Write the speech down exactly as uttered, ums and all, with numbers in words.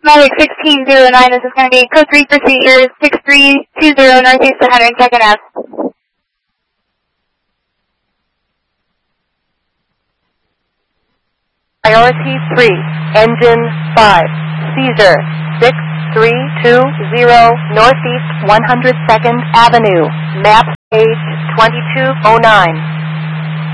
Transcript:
Mavic sixteen zero nine, this is going to be code three for Cedar, six three two zero Northeast one hundred second Ave. Priority three, Engine five, Caesar, six three two zero Northeast one hundred second Avenue, map page twenty-two oh nine.